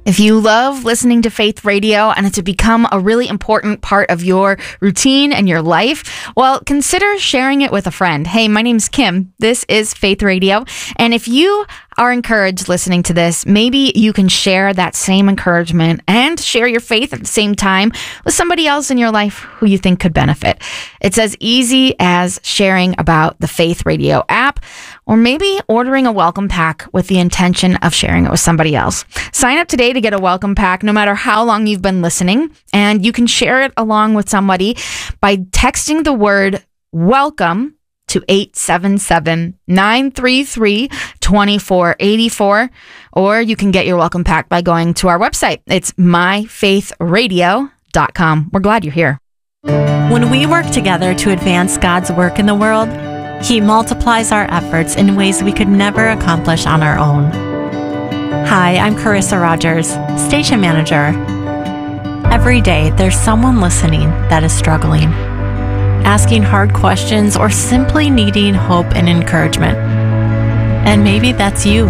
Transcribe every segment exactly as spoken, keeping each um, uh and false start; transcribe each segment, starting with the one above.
If you love listening to Faith Radio and it's become a really important part of your routine and your life, well, consider sharing it with a friend. Hey, my name's Kim. This is Faith Radio. And if you are encouraged listening to this, maybe you can share that same encouragement and share your faith at the same time with somebody else in your life who you think could benefit. It's as easy as sharing about the Faith Radio app, or maybe ordering a welcome pack with the intention of sharing it with somebody else. Sign up today to get a welcome pack no matter how long you've been listening, and you can share it along with somebody by texting the word welcome to eight seven seven, nine three three, two four eight four, or you can get your welcome pack by going to our website. It's my faith radio dot com. We're glad you're here. When we work together to advance God's work in the world, He multiplies our efforts in ways we could never accomplish on our own. Hi, I'm Carissa Rogers, Station Manager. Every day, there's someone listening that is struggling, asking hard questions, or simply needing hope and encouragement. And maybe that's you.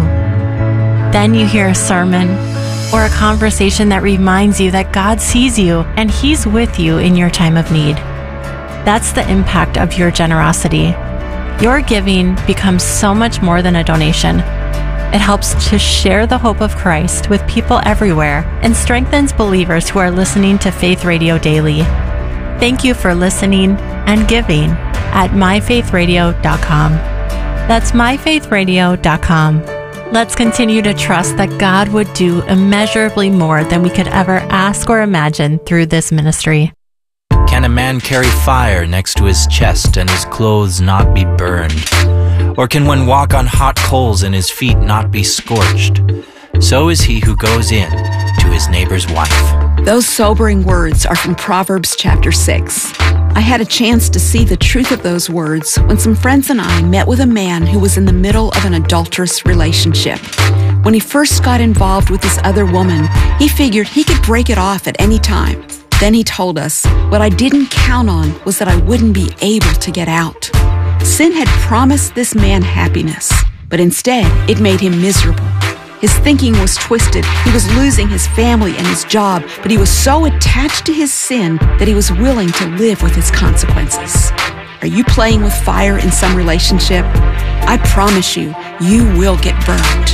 Then you hear a sermon or a conversation that reminds you that God sees you and He's with you in your time of need. That's the impact of your generosity. Your giving becomes so much more than a donation. It helps to share the hope of Christ with people everywhere and strengthens believers who are listening to Faith Radio daily. Thank you for listening and giving at my faith radio dot com. That's my faith radio dot com. Let's continue to trust that God would do immeasurably more than we could ever ask or imagine through this ministry. Can a man carry fire next to his chest and his clothes not be burned? Or can one walk on hot coals and his feet not be scorched? So is he who goes in to his neighbor's wife. Those sobering words are from Proverbs chapter six. I had a chance to see the truth of those words when some friends and I met with a man who was in the middle of an adulterous relationship. When he first got involved with this other woman, he figured he could break it off at any time. Then he told us, what I didn't count on was that I wouldn't be able to get out. Sin had promised this man happiness, but instead it made him miserable. His thinking was twisted. He was losing his family and his job, but he was so attached to his sin that he was willing to live with its consequences. Are you playing with fire in some relationship? I promise you, you will get burned.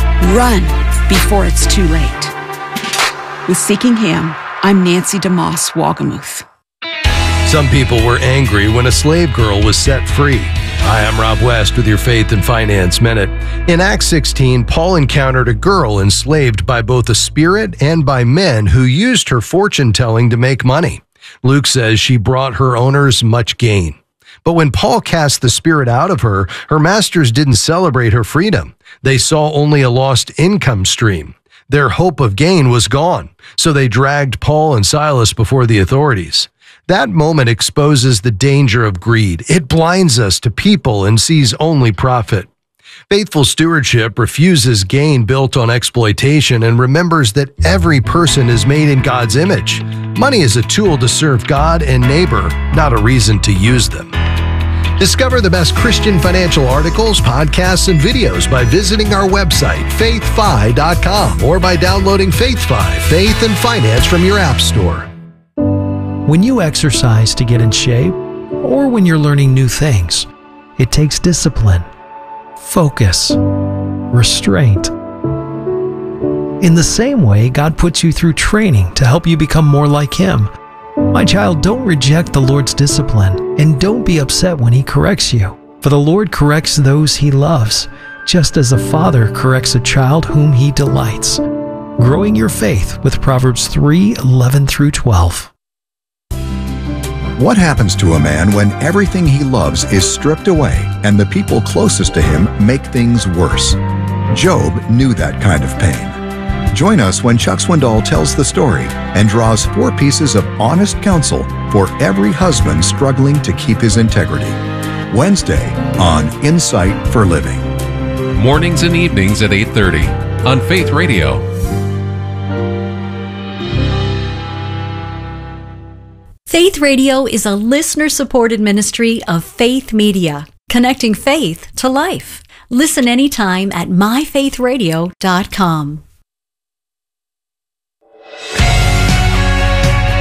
Run before it's too late. With Seeking Him, I'm Nancy DeMoss Wagamuth. Some people were angry when a slave girl was set free. Hi, I'm Rob West with your Faith and Finance Minute. In Acts sixteen, Paul encountered a girl enslaved by both a spirit and by men who used her fortune-telling to make money. Luke says she brought her owners much gain. But when Paul cast the spirit out of her, her masters didn't celebrate her freedom. They saw only a lost income stream. Their hope of gain was gone, so they dragged Paul and Silas before the authorities. That moment exposes the danger of greed. It blinds us to people and sees only profit. Faithful stewardship refuses gain built on exploitation and remembers that every person is made in God's image. Money is a tool to serve God and neighbor, not a reason to use them. Discover the best Christian financial articles, podcasts, and videos by visiting our website, faith fi dot com, or by downloading FaithFi, Faith and Finance from your app store. When you exercise to get in shape, or when you're learning new things, it takes discipline, focus, restraint. In the same way, God puts you through training to help you become more like Him. My child, don't reject the Lord's discipline, and don't be upset when He corrects you. For the Lord corrects those He loves, just as a father corrects a child whom He delights. Growing your faith with Proverbs three, eleven through twelve. What happens to a man when everything he loves is stripped away and the people closest to him make things worse? Job knew that kind of pain. Join us when Chuck Swindoll tells the story and draws four pieces of honest counsel for every husband struggling to keep his integrity. Wednesday on Insight for Living. Mornings and evenings at eight thirty on Faith Radio. Faith Radio is a listener-supported ministry of Faith Media, connecting faith to life. Listen anytime at my faith radio dot com.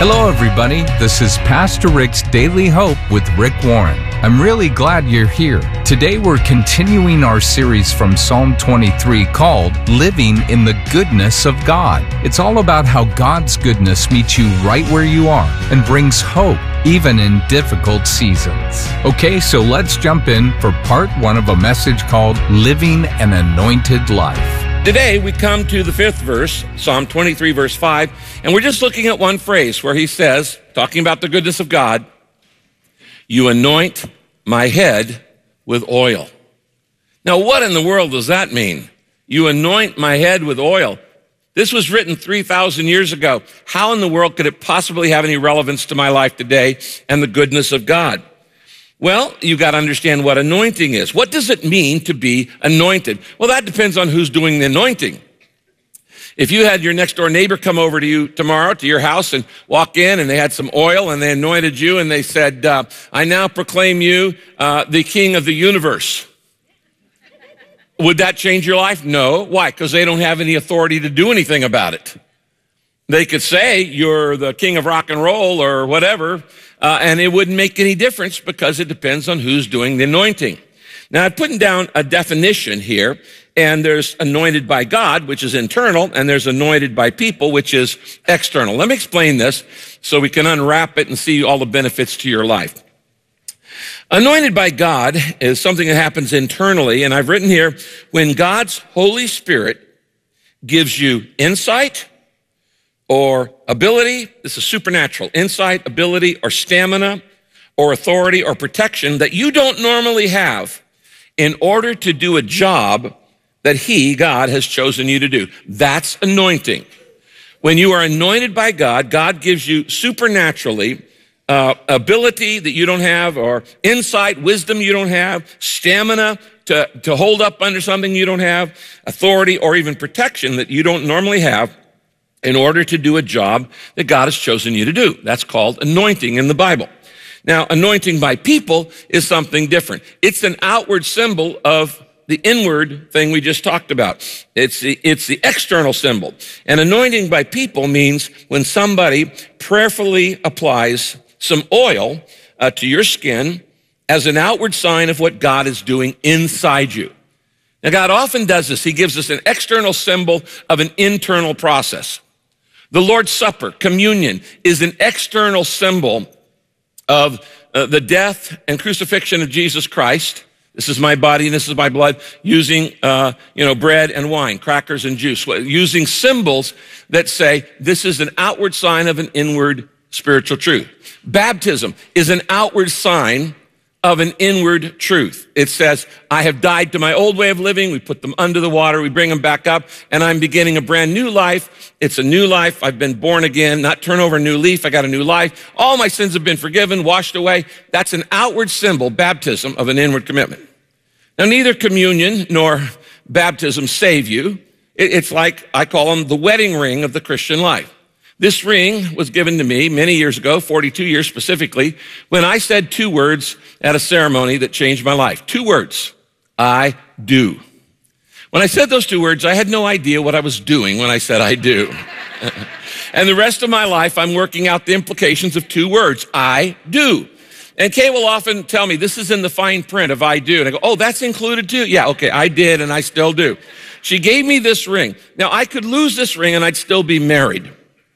Hello, everybody. This is Pastor Rick's Daily Hope with Rick Warren. I'm really glad you're here. Today, we're continuing our series from Psalm twenty-three called Living in the Goodness of God. It's all about how God's goodness meets you right where you are and brings hope even in difficult seasons. Okay, so let's jump in for part one of a message called Living an Anointed Life. Today, we come to the fifth verse, Psalm twenty-three, verse five, and we're just looking at one phrase where he says, talking about the goodness of God, "You anoint my head with oil." Now, what in the world does that mean? You anoint my head with oil. This was written three thousand years ago. How in the world could it possibly have any relevance to my life today and the goodness of God? Well, you got to understand what anointing is. What does it mean to be anointed? Well, that depends on who's doing the anointing. If you had your next door neighbor come over to you tomorrow to your house and walk in and they had some oil and they anointed you and they said, uh, "I now proclaim you uh, the king of the universe." Would that change your life? No. Why? Because they don't have any authority to do anything about it. They could say you're the king of rock and roll or whatever, uh, and it wouldn't make any difference because it depends on who's doing the anointing. Now, I've put down a definition here, and there's anointed by God, which is internal, and there's anointed by people, which is external. Let me explain this so we can unwrap it and see all the benefits to your life. Anointed by God is something that happens internally, and I've written here, when God's Holy Spirit gives you insight or ability, this is supernatural, insight, ability, or stamina, or authority, or protection that you don't normally have in order to do a job that He, God, has chosen you to do. That's anointing. When you are anointed by God, God gives you supernaturally uh, ability that you don't have, or insight, wisdom you don't have, stamina to, to hold up under something you don't have, authority, or even protection that you don't normally have in order to do a job that God has chosen you to do. That's called anointing in the Bible. Now, anointing by people is something different. It's an outward symbol of the inward thing we just talked about. It's the, it's the external symbol. And anointing by people means when somebody prayerfully applies some oil uh, to your skin as an outward sign of what God is doing inside you. Now, God often does this. He gives us an external symbol of an internal process. The Lord's Supper, communion, is an external symbol of uh, the death and crucifixion of Jesus Christ. This is my body and this is my blood, using uh, you know, bread and wine, crackers and juice, using symbols that say this is an outward sign of an inward spiritual truth. Baptism is an outward sign of an inward truth. It says, I have died to my old way of living. We put them under the water. We bring them back up, and I'm beginning a brand new life. It's a new life. I've been born again, not turn over a new leaf. I got a new life. All my sins have been forgiven, washed away. That's an outward symbol, baptism, of an inward commitment. Now, neither communion nor baptism save you. It's like, I call them the wedding ring of the Christian life. This ring was given to me many years ago, forty-two years specifically, when I said two words at a ceremony that changed my life. Two words, I do. When I said those two words, I had no idea what I was doing when I said I do. And the rest of my life, I'm working out the implications of two words, I do. And Kay will often tell me, this is in the fine print of I do. And I go, oh, that's included too? Yeah, okay, I did and I still do. She gave me this ring. Now, I could lose this ring and I'd still be married.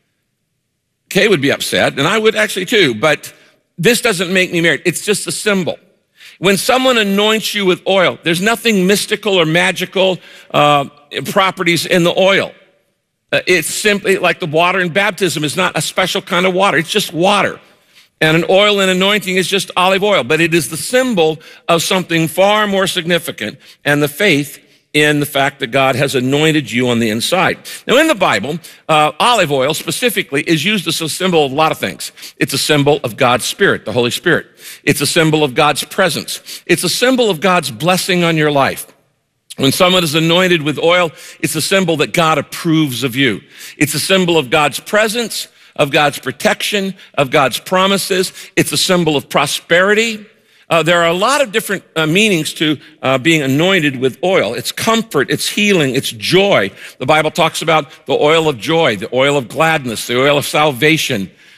Kay would be upset, and I would actually too, but this doesn't make me married. It's just a symbol. When someone anoints you with oil, there's nothing mystical or magical uh, properties in the oil. Uh, it's simply like the water in baptism is not a special kind of water. It's just water. And an oil in anointing is just olive oil, but it is the symbol of something far more significant, and the faith in the fact that God has anointed you on the inside. Now, in the Bible, uh, olive oil specifically is used as a symbol of a lot of things. It's a symbol of God's Spirit, the Holy Spirit. It's a symbol of God's presence. It's a symbol of God's blessing on your life. When someone is anointed with oil, it's a symbol that God approves of you. It's a symbol of God's presence, of God's protection, of God's promises. It's a symbol of prosperity. Uh, there are a lot of different uh, meanings to uh, being anointed with oil. It's comfort, it's healing, it's joy. The Bible talks about the oil of joy, the oil of gladness, the oil of salvation,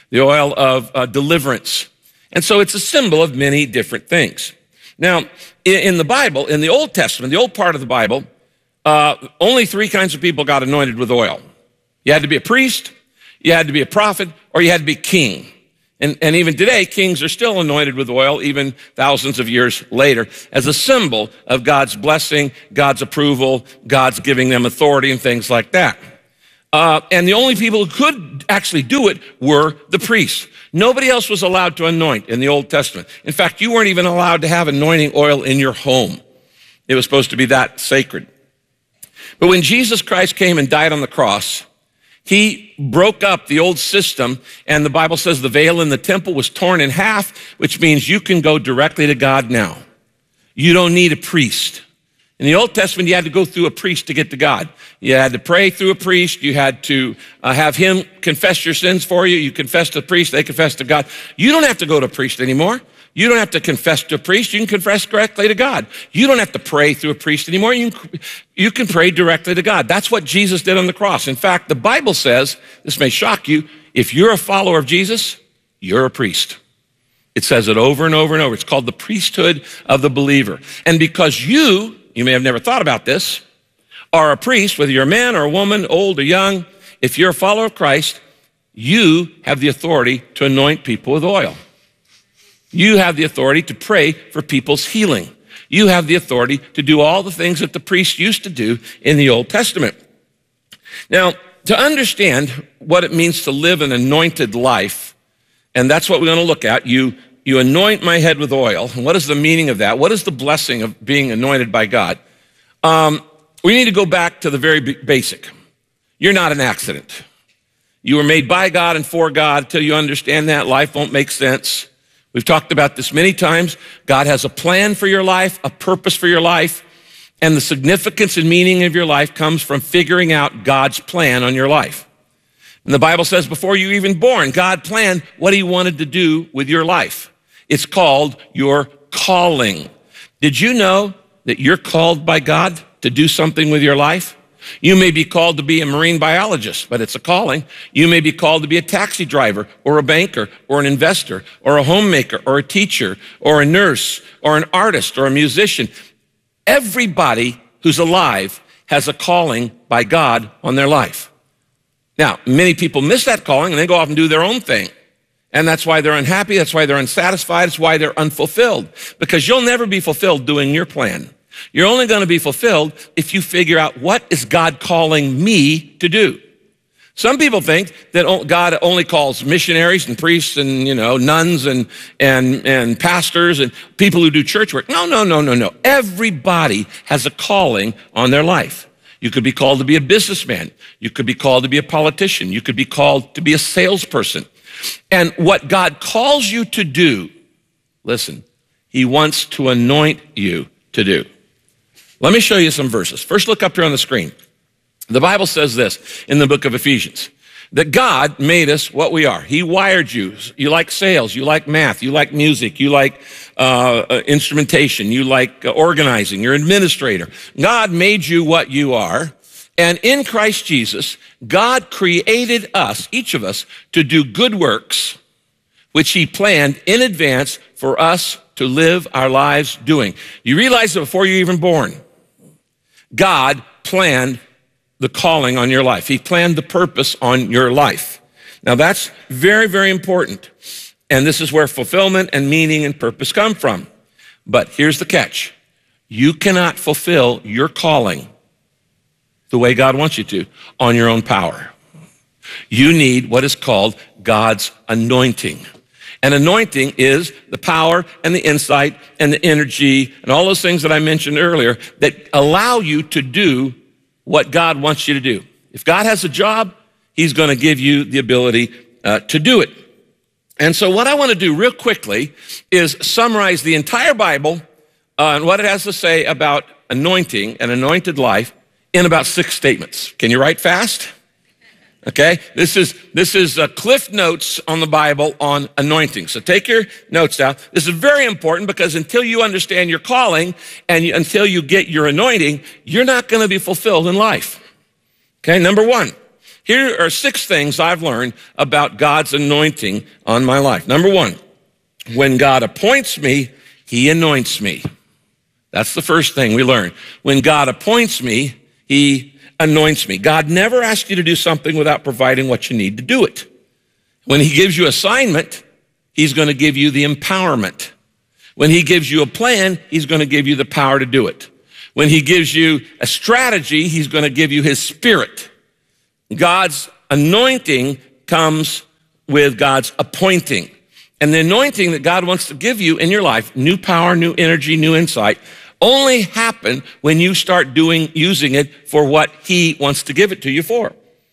the oil of uh, deliverance. And so it's a symbol of many different things. Now, in, in the Bible, in the Old Testament, the old part of the Bible, uh, only three kinds of people got anointed with oil. You had to be a priest, you had to be a prophet, or you had to be king. And, and even today, kings are still anointed with oil, even thousands of years later, as a symbol of God's blessing, God's approval, God's giving them authority and things like that. Uh, and the only people who could actually do it were the priests. Nobody else was allowed to anoint in the Old Testament. In fact, you weren't even allowed to have anointing oil in your home. It was supposed to be that sacred. But when Jesus Christ came and died on the cross, he broke up the old system, and the Bible says the veil in the temple was torn in half, which means you can go directly to God now. You don't need a priest. In the Old Testament, you had to go through a priest to get to God. You had to pray through a priest. You had to uh, have him confess your sins for you. You confess to the priest, they confess to God. You don't have to go to a priest anymore. You don't have to confess to a priest. You can confess directly to God. You don't have to pray through a priest anymore. You can, you can pray directly to God. That's what Jesus did on the cross. In fact, the Bible says, this may shock you, if you're a follower of Jesus, you're a priest. It says it over and over and over. It's called the priesthood of the believer. And because you, you may have never thought about this, are a priest, whether you're a man or a woman, old or young, if you're a follower of Christ, you have the authority to anoint people with oil. You have the authority to pray for people's healing. You have the authority to do all the things that the priests used to do in the Old Testament. Now, to understand what it means to live an anointed life, and that's what we're going to look at, you, you anoint my head with oil. And what is the meaning of that? What is the blessing of being anointed by God? Um, we need to go back to the very basic. You're not an accident. You were made by God and for God. Until you understand that, life won't make sense. We've talked about this many times. God has a plan for your life, a purpose for your life, and the significance and meaning of your life comes from figuring out God's plan on your life. And the Bible says before you were even born, God planned what he wanted to do with your life. It's called your calling. Did you know that you're called by God to do something with your life? You may be called to be a marine biologist, but it's a calling. You may be called to be a taxi driver or a banker or an investor or a homemaker or a teacher or a nurse or an artist or a musician. Everybody who's alive has a calling by God on their life. Now, many people miss that calling and they go off and do their own thing. And that's why they're unhappy. That's why they're unsatisfied. It's why they're unfulfilled, because you'll never be fulfilled doing your plan. You're only going to be fulfilled if you figure out, what is God calling me to do? Some people think that God only calls missionaries and priests and, you know, nuns and, and, and pastors and people who do church work. No, no, no, no, no. Everybody has a calling on their life. You could be called to be a businessman. You could be called to be a politician. You could be called to be a salesperson. And what God calls you to do, listen, he wants to anoint you to do. Let me show you some verses. First, look up here on the screen. The Bible says this in the book of Ephesians, that God made us what we are. He wired you. You like sales, you like math, you like music, you like uh, uh, instrumentation, you like uh, organizing, you're an administrator. God made you what you are. And in Christ Jesus, God created us, each of us, to do good works, which he planned in advance for us to live our lives doing. You realize that before you're even born, God planned the calling on your life. He planned the purpose on your life. Now that's very, very important. And this is where fulfillment and meaning and purpose come from. But here's the catch. You cannot fulfill your calling the way God wants you to on your own power. You need what is called God's anointing. And anointing is the power and the insight and the energy and all those things that I mentioned earlier that allow you to do what God wants you to do. If God has a job, he's going to give you the ability uh, to do it. And so what I want to do real quickly is summarize the entire Bible uh, and what it has to say about anointing, an anointed life, in about six statements. Can you write fast? Okay, this is this is uh, Cliff Notes on the Bible on anointing. So take your notes down. This is very important because until you understand your calling and you, until you get your anointing, you're not going to be fulfilled in life. Okay, number one, Here are six things I've learned about God's anointing on my life. Number one, when God appoints me, he anoints me. That's the first thing we learn. When God appoints me, he anoints me. God never asks you to do something without providing what you need to do it. When he gives you assignment, he's going to give you the empowerment. When he gives you a plan, he's going to give you the power to do it. When he gives you a strategy, he's going to give you his spirit. God's anointing comes with God's appointing. And the anointing that God wants to give you in your life, new power, new energy, new insight, only happen when you start doing, using it for what he wants to give it to you for.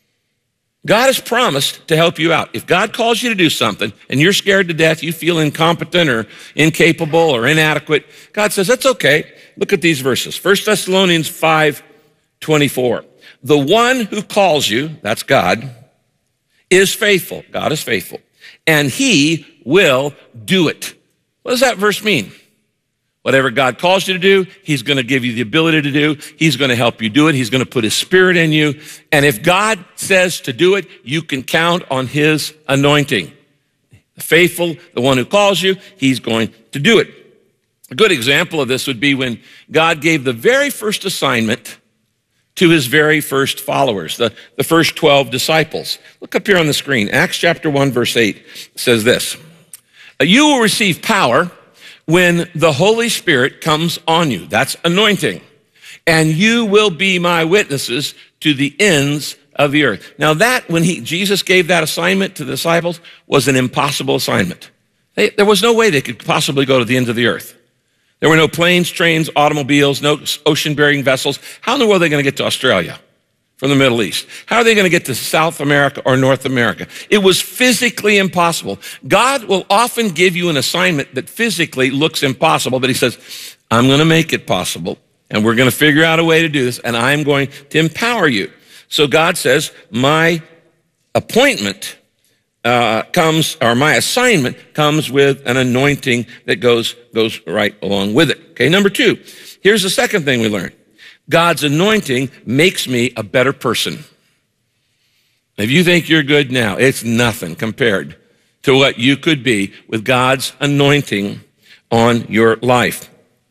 God has promised to help you out. If God calls you to do something and you're scared to death, you feel incompetent or incapable or inadequate, God says, that's okay. Look at these verses. First Thessalonians five twenty-four. The one who calls you, that's God, is faithful. God is faithful. And he will do it. What does that verse mean? Whatever God calls you to do, he's going to give you the ability to do. He's going to help you do it. He's going to put his spirit in you. And if God says to do it, you can count on his anointing. The faithful, the one who calls you, he's going to do it. A good example of this would be when God gave the very first assignment to his very first followers, the, the first twelve disciples. Look up here on the screen. Acts chapter one, verse eight says this. You will receive power when the Holy Spirit comes on you. That's anointing. And you will be my witnesses to the ends of the earth. Now that, when he, Jesus gave that assignment to the disciples, was an impossible assignment. They, there was no way they could possibly go to the ends of the earth. There were no planes, trains, automobiles, no ocean-bearing vessels. How in the world are they going to get to Australia from the Middle East? How are they going to get to South America or North America? It was physically impossible. God will often give you an assignment that physically looks impossible, but he says, I'm going to make it possible, and we're going to figure out a way to do this, and I'm going to empower you. So God says, my appointment Uh, comes, or my assignment comes with an anointing that goes, goes right along with it. Okay, number two, here's the second thing we learned. God's anointing makes me a better person. If you think you're good now, it's nothing compared to what you could be with God's anointing on your life.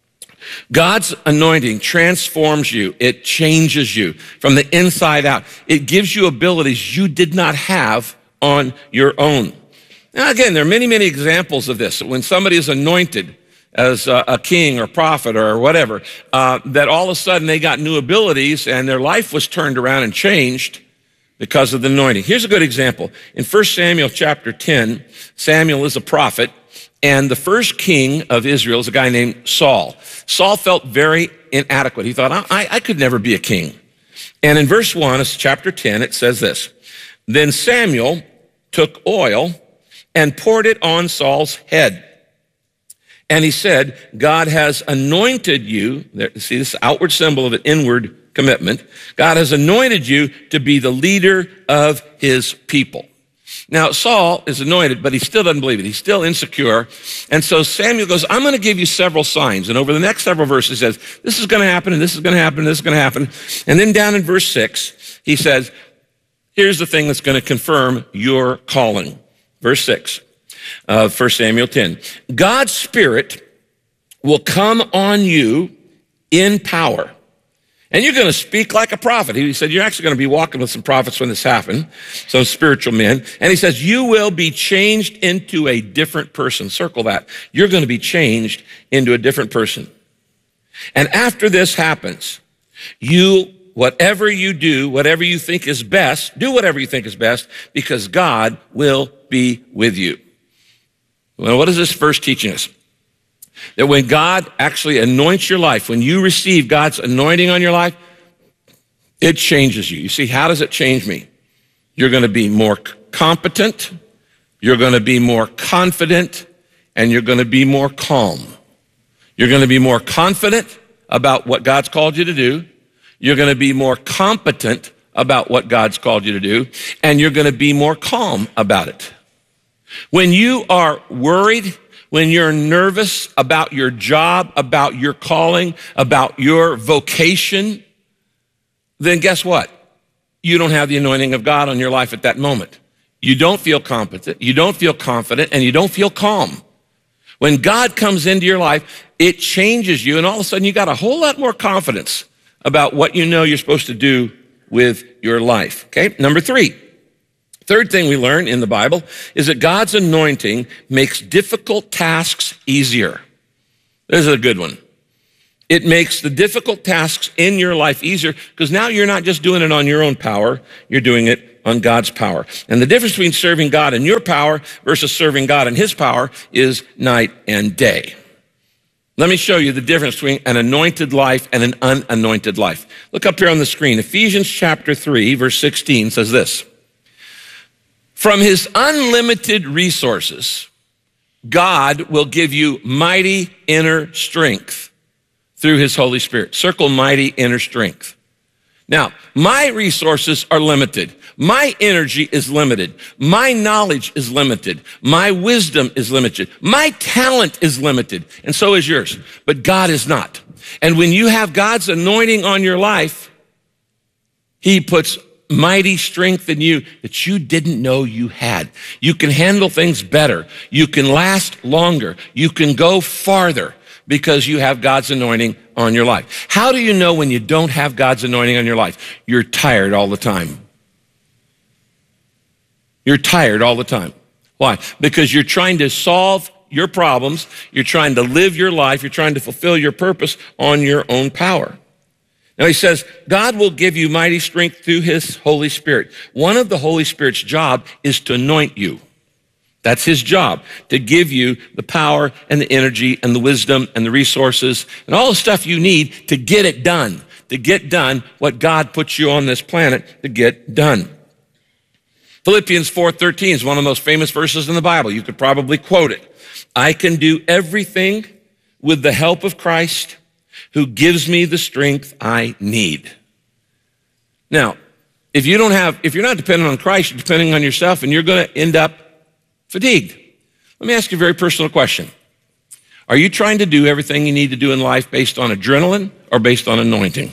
God's anointing transforms you. It changes you from the inside out. It gives you abilities you did not have on your own. Now, again, there are many, many examples of this. When somebody is anointed as a, a king or prophet or whatever, uh, that all of a sudden they got new abilities and their life was turned around and changed because of the anointing. Here's a good example. In First Samuel chapter ten, Samuel is a prophet, and the first king of Israel is a guy named Saul. Saul felt very inadequate. He thought, I, I could never be a king. And in verse one of chapter ten, it says this, Then Samuel took oil and poured it on Saul's head. And he said, God has anointed you. There, see, this outward symbol of an inward commitment. God has anointed you to be the leader of his people. Now, Saul is anointed, but he still doesn't believe it. He's still insecure. And so Samuel goes, I'm going to give you several signs. And over the next several verses, he says, this is going to happen, and this is going to happen, and this is going to happen. And then down in verse six, he says, here's the thing that's going to confirm your calling. Verse six of First Samuel ten. God's Spirit will come on you in power. And you're going to speak like a prophet. He said, you're actually going to be walking with some prophets when this happens, some spiritual men. And he says, you will be changed into a different person. Circle that. You're going to be changed into a different person. And after this happens, you Whatever you do, whatever you think is best, do whatever you think is best, because God will be with you. Well, what is this verse teaching us? That when God actually anoints your life, when you receive God's anointing on your life, it changes you. You see, how does it change me? You're going to be more competent, you're going to be more confident, and you're going to be more calm. You're going to be more confident about what God's called you to do. You're going to be more competent about what God's called you to do, and you're going to be more calm about it. When you are worried, when you're nervous about your job, about your calling, about your vocation, then guess what? you don't have the anointing of God on your life at that moment. You don't feel competent, you don't feel confident, and you don't feel calm. When God comes into your life, it changes you, and all of a sudden you got a whole lot more confidence about what you know you're supposed to do with your life. Okay, number three. Third thing we learn in the Bible is that God's anointing makes difficult tasks easier. This is a good one. It makes the difficult tasks in your life easier because now you're not just doing it on your own power, you're doing it on God's power. And the difference between serving God in your power versus serving God in his power is night and day. Let me show you the difference between an anointed life and an unanointed life. Look up here on the screen. Ephesians chapter three, verse sixteen says this. From his unlimited resources, God will give you mighty inner strength through his Holy Spirit. Circle mighty inner strength. Now, my resources are limited. My energy is limited. My knowledge is limited. My wisdom is limited. My talent is limited. And so is yours. But God is not. And when you have God's anointing on your life, he puts mighty strength in you that you didn't know you had. You can handle things better. You can last longer. You can go farther because you have God's anointing on your life. How do you know when you don't have God's anointing on your life? You're tired all the time. You're tired all the time. Why? Because you're trying to solve your problems. You're trying to live your life. You're trying to fulfill your purpose on your own power. Now he says, God will give you mighty strength through his Holy Spirit. One of the Holy Spirit's job is to anoint you. That's his job, to give you the power and the energy and the wisdom and the resources and all the stuff you need to get it done, to get done what God puts you on this planet to get done. Philippians four thirteen is one of the most famous verses in the Bible. You could probably quote it. I can do everything with the help of Christ who gives me the strength I need. Now, if you don't have, if you're not dependent on Christ, you're depending on yourself, and you're going to end up fatigued. Let me ask you a very personal question. Are you trying to do everything you need to do in life based on adrenaline or based on anointing?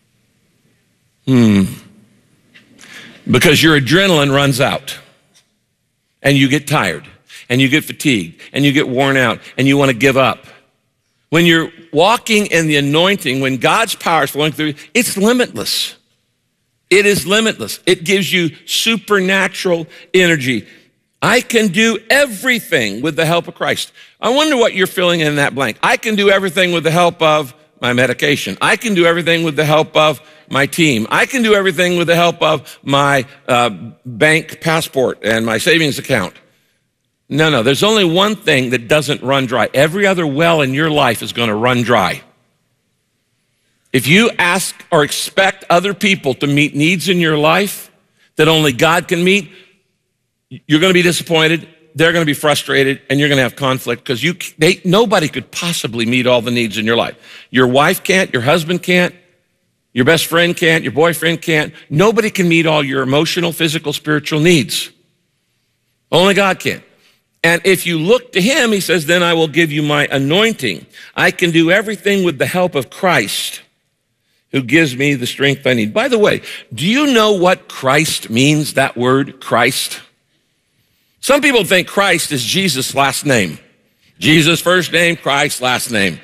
Hmm. Because your adrenaline runs out, and you get tired, and you get fatigued, and you get worn out, and you want to give up. When you're walking in the anointing, when God's power is flowing through you, it's limitless. It is limitless. It gives you supernatural energy. I can do everything with the help of Christ. I wonder what you're filling in that blank. I can do everything with the help of my medication. I can do everything with the help of my team. I can do everything with the help of my uh, bank passport and my savings account. No, no, there's only one thing that doesn't run dry. Every other well in your life is going to run dry. If you ask or expect other people to meet needs in your life that only God can meet, you're going to be disappointed, they're going to be frustrated, and you're going to have conflict because you, they, nobody could possibly meet all the needs in your life. Your wife can't, your husband can't, your best friend can't, your boyfriend can't. Nobody can meet all your emotional, physical, spiritual needs. Only God can. And if you look to him, he says, then I will give you my anointing. I can do everything with the help of Christ who gives me the strength I need. By the way, do you know what Christ means, that word Christ? Some people think Christ is Jesus' last name. Jesus first name, Christ last name.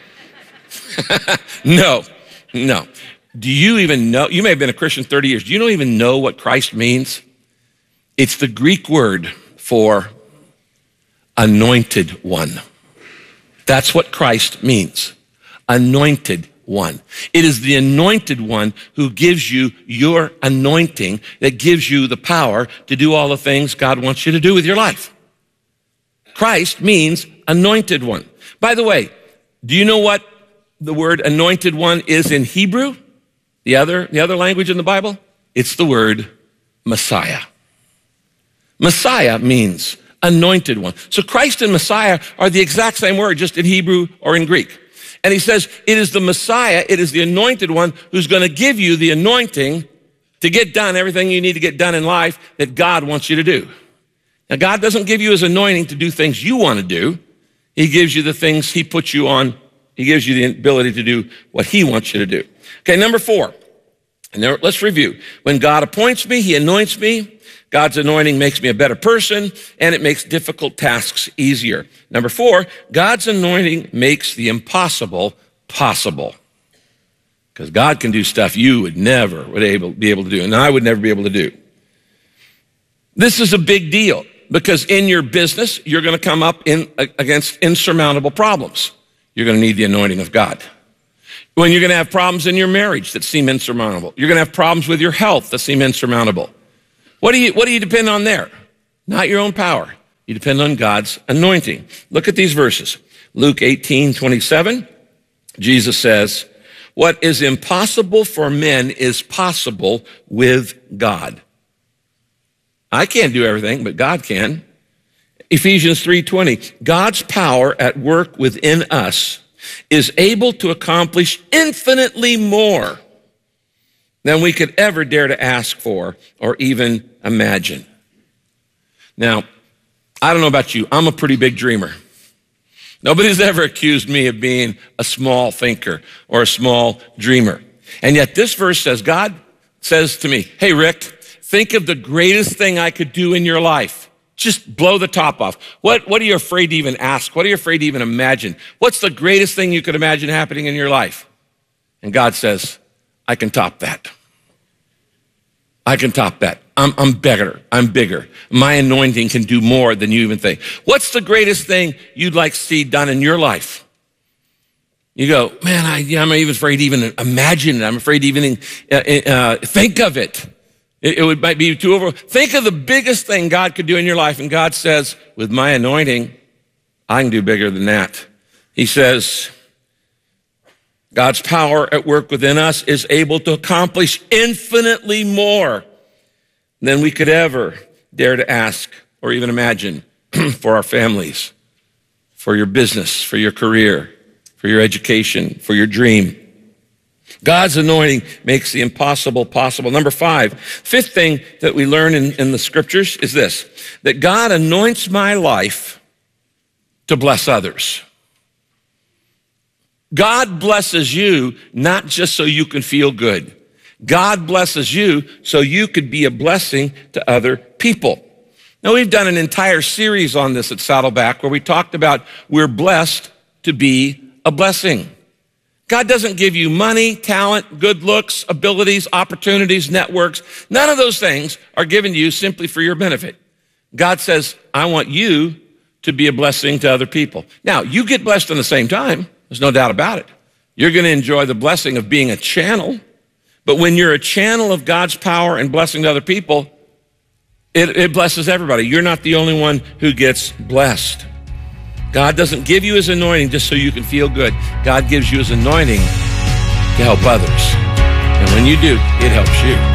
No, no. Do you even know? You may have been a Christian thirty years. Do you don't even know what Christ means? It's the Greek word for anointed one. That's what Christ means. Anointed one. It is the anointed one who gives you your anointing, that gives you the power to do all the things God wants you to do with your life. Christ means anointed one. By the way, do you know what the word anointed one is in Hebrew? The other, the other language in the Bible? It's the word Messiah. Messiah means anointed one. So Christ and Messiah are the exact same word, just in Hebrew or in Greek. And he says, it is the Messiah, it is the anointed one who's going to give you the anointing to get done everything you need to get done in life that God wants you to do. Now, God doesn't give you his anointing to do things you want to do. He gives you the things he puts you on. He gives you the ability to do what he wants you to do. Okay, number four. And there, let's review. When God appoints me, he anoints me. God's anointing makes me a better person, and it makes difficult tasks easier. Number four, God's anointing makes the impossible possible. Because God can do stuff you would never would able, be able to do, and I would never be able to do. This is a big deal, because in your business, you're going to come up in, against insurmountable problems. You're going to need the anointing of God. When you're going to have problems in your marriage that seem insurmountable. You're going to have problems with your health that seem insurmountable. What do you, what do you depend on there? Not your own power. You depend on God's anointing. Look at these verses. Luke eighteen twenty-seven, Jesus says, what is impossible for men is possible with God. I can't do everything, but God can. Ephesians three twenty, God's power at work within us is able to accomplish infinitely more than we could ever dare to ask for or even imagine. Now, I don't know about you, I'm a pretty big dreamer. Nobody's ever accused me of being a small thinker or a small dreamer. And yet this verse says, God says to me, hey, Rick, think of the greatest thing I could do in your life. Just blow the top off. What, what are you afraid to even ask? What are you afraid to even imagine? What's the greatest thing you could imagine happening in your life? And God says, I can top that. I can top that. I'm, I'm better. I'm bigger. My anointing can do more than you even think. What's the greatest thing you'd like to see done in your life? You go, man, I, yeah, I'm even afraid to even imagine it. I'm afraid to even uh, uh, think of it. It, it would might be too over. Think of the biggest thing God could do in your life. And God says, with my anointing, I can do bigger than that. He says, God's power at work within us is able to accomplish infinitely more than we could ever dare to ask or even imagine for our families, for your business, for your career, for your education, for your dream. God's anointing makes the impossible possible. Number five, fifth thing that we learn in, in the scriptures is this, that God anoints my life to bless others. God blesses you not just so you can feel good. God blesses you so you could be a blessing to other people. Now, we've done an entire series on this at Saddleback where we talked about we're blessed to be a blessing. God doesn't give you money, talent, good looks, abilities, opportunities, networks. None of those things are given to you simply for your benefit. God says, I want you to be a blessing to other people. Now, you get blessed in the same time. There's no doubt about it. You're going to enjoy the blessing of being a channel. But when you're a channel of God's power and blessing to other people, it, it blesses everybody. You're not the only one who gets blessed. God doesn't give you his anointing just so you can feel good. God gives you his anointing to help others. And when you do, it helps you.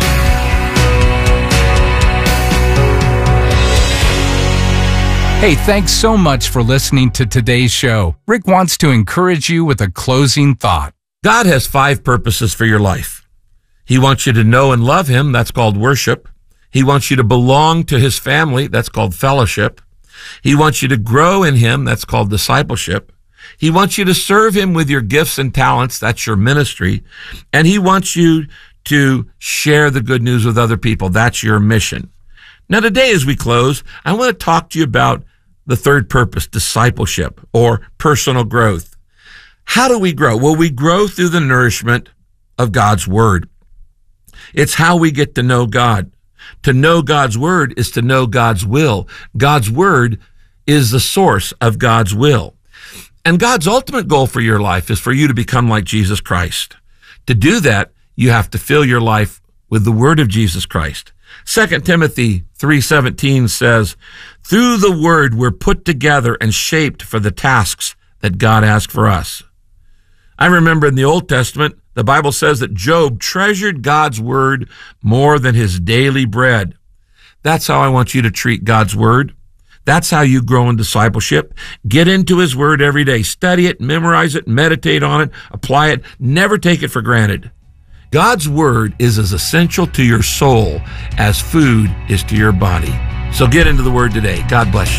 Hey, thanks so much for listening to today's show. Rick wants to encourage you with a closing thought. God has five purposes for your life. He wants you to know and love him. That's called worship. He wants you to belong to his family. That's called fellowship. He wants you to grow in him. That's called discipleship. He wants you to serve him with your gifts and talents. That's your ministry. And he wants you to share the good news with other people. That's your mission. Now, today, as we close, I want to talk to you about the third purpose, discipleship or personal growth. How do we grow? Well, we grow through the nourishment of God's word. It's how we get to know God. To know God's word is to know God's will. God's word is the source of God's will. And God's ultimate goal for your life is for you to become like Jesus Christ. To do that, you have to fill your life with the word of Jesus Christ. Second Timothy three seventeen says, through the word we're put together and shaped for the tasks that God has for us. I remember in the Old Testament, the Bible says that Job treasured God's word more than his daily bread. That's how I want you to treat God's word. That's how you grow in discipleship. Get into his word every day. Study it, memorize it, meditate on it, apply it. Never take it for granted. God's word is as essential to your soul as food is to your body. So get into the word today. God bless you.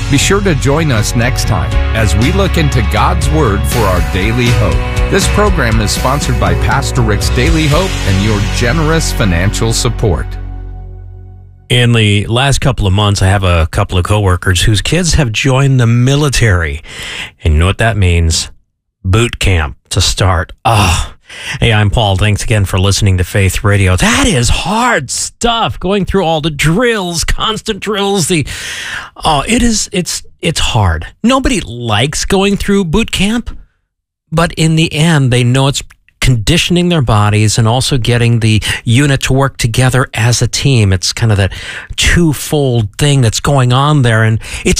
Be sure to join us next time as we look into God's Word for our daily hope. This program is sponsored by Pastor Rick's Daily Hope and your generous financial support. In the last couple of months, I have a couple of coworkers whose kids have joined the military. And you know what that means? Boot camp to start. Oh, hey, I'm Paul. Thanks again for listening to Faith Radio. That is hard stuff, going through all the drills, constant drills. The oh, it is, it's, it's hard. Nobody likes going through boot camp, but in the end, they know it's conditioning their bodies and also getting the unit to work together as a team. It's kind of that twofold thing that's going on there. And it's